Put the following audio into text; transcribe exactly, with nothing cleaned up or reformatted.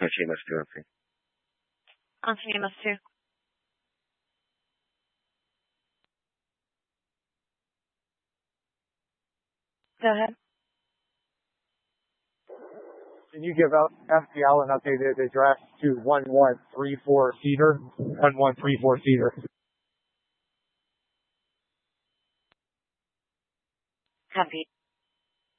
Confirmaste, okay. Confirmaste. Go ahead. Can you give out F P L an updated address to one one three four Cedar? one one three four Cedar. Copy.